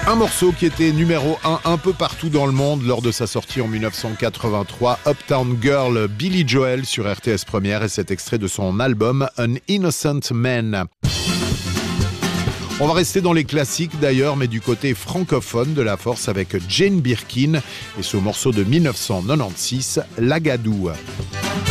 Un morceau qui était numéro 1 un peu partout dans le monde lors de sa sortie en 1983, Uptown Girl, Billy Joel sur RTS Première, et cet extrait de son album An Innocent Man. On va rester dans les classiques d'ailleurs, mais du côté francophone de la force avec Jane Birkin et ce morceau de 1996, Lagadou.